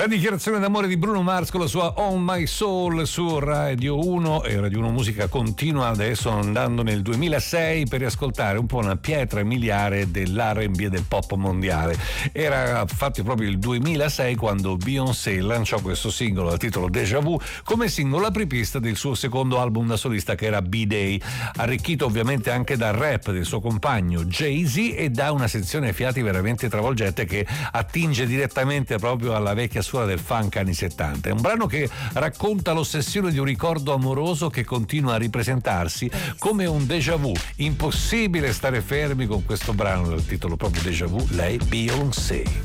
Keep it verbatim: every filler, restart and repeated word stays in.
La dichiarazione d'amore di Bruno Mars con la sua On My Soul su Radio uno, e Radio uno Musica continua adesso andando nel duemilasei per riascoltare un po' una pietra miliare dell'R and B e del pop mondiale. Era infatti proprio il duemilasei quando Beyoncé lanciò questo singolo dal titolo Déjà Vu come singolo apripista del suo secondo album da solista, che era B-Day, arricchito ovviamente anche dal rap del suo compagno Jay-Z e da una sezione fiati veramente travolgente che attinge direttamente proprio alla vecchia scuola del funk anni settanta. È un brano che racconta l'ossessione di un ricordo amoroso che continua a ripresentarsi come un déjà vu. Impossibile stare fermi con questo brano dal titolo proprio Déjà Vu, lei Beyoncé.